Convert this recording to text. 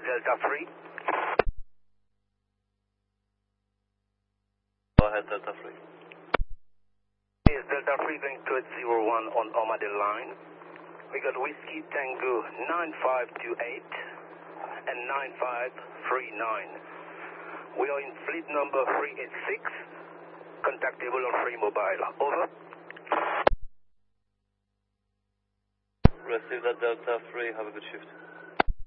Delta 3. Go ahead, Delta 3. Yes, Delta 3 going to 01 on Armadale line. We got Whiskey Tango 9528 and 9539. We are in fleet number 386, contactable on free mobile. Over. Receive that Delta 3, have a good shift.